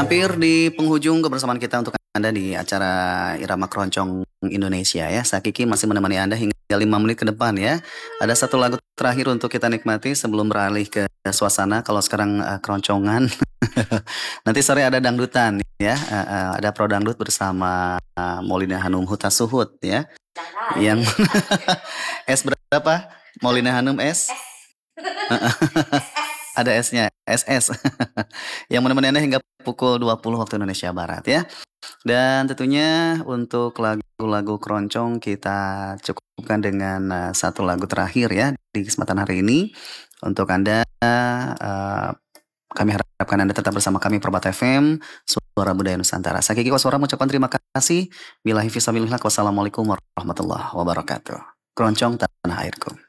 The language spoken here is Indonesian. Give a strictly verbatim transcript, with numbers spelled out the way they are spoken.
hampir di penghujung kebersamaan kita untuk Anda di acara Irama Keroncong Indonesia ya. Saya Kiki masih menemani Anda hingga lima menit ke depan ya. Ada satu lagu terakhir untuk kita nikmati sebelum beralih ke suasana. Kalau sekarang uh, keroncongan, nanti sore ada dangdutan ya. Uh, uh, ada Pro Dangdut bersama uh, Maulina Hanum Huta Suhut ya. Yang S berapa? Maulina Hanum S? Ada S-nya, S S. Yang menemani Anda hingga pukul dua puluh waktu Indonesia Barat ya. Dan tentunya untuk lagu-lagu keroncong kita cukupkan dengan uh, satu lagu terakhir ya di kesempatan hari ini. Untuk Anda, uh, kami harapkan Anda tetap bersama kami Permata F M, Suara Budaya Nusantara. Saya Kiki Koswara mengucapkan terima kasih. Billahi fisabilillah. Wassalamualaikum warahmatullahi wabarakatuh. Keroncong tanah airku.